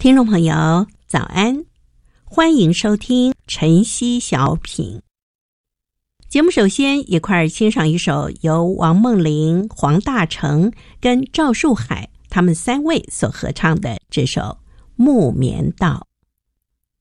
听众朋友早安，欢迎收听晨曦小品。节目首先一块儿欣赏一首由王梦玲、黄大成跟赵树海他们3位所合唱的这首《木棉道》。